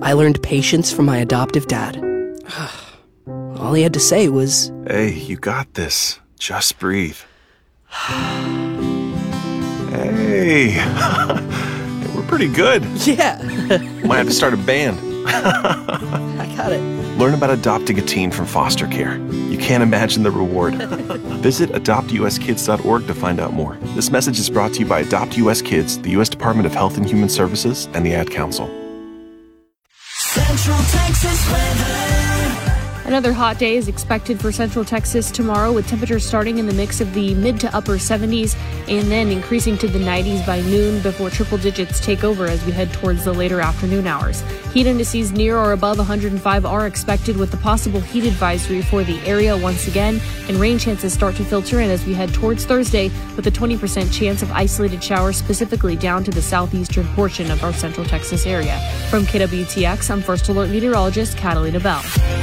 I learned patience from my adoptive dad. All he had to say was, "Hey, you got this. Just breathe." Hey, we're pretty good. yeah, Might have to start a band. I got it. Learn about adopting a teen from foster care. You can't imagine the reward. Visit adoptuskids.org to find out more. This message is brought to you by Adopt US Kids, the U.S. Department of Health and Human Services, and the Ad Council. Central Texas weather. Another hot day is expected for Central Texas tomorrow, with temperatures starting in the mix of the mid to upper 70s and then increasing to the 90s by noon before triple digits take over as we head towards the later afternoon hours. Heat indices near or above 105 are expected, with the possible heat advisory for the area once again, and rain chances start to filter in as we head towards Thursday, with a 20% chance of isolated showers specifically down to the southeastern portion of our Central Texas area. From KWTX, I'm First Alert meteorologist Catalina Bell.